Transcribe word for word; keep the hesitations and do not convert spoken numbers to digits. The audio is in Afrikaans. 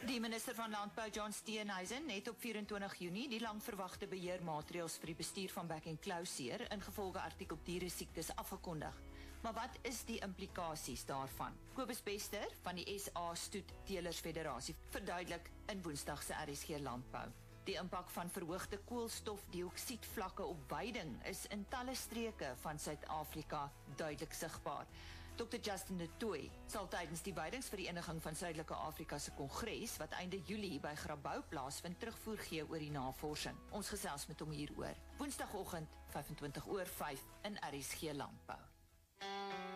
Die minister van Landbou, John Steenhuisen, het op vyf-en-twintig Junie die langverwagte beheermaatreëls vir die bestuur van Back and Close ingevolge artikel diere siektes afgekondig. Maar wat is die implikasies daarvan? Kobus Bester van die S A Stoet Teelers Federasie verduidelik in Woensdag se R S G Landbou. Die impak van verhoogde koolstofdioksiedvlakke op weiding is in talle streke van Suid-Afrika duidelik sigbaar. dokter Justin de Tooy sal tydens die Weidingsvereniging van Suidelike Afrika se kongres wat einde Julie by Grabouw plaasvind terugvoer gee oor die navorsing. Ons gesels met hom hieroor. Woensdagoggend vyf en twintig oor vyf in R S G Landbou.